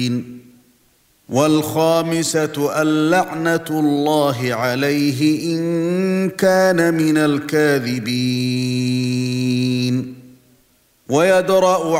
والخامسة اللعنة الله عليه إن كان من الكاذبين ويدرأ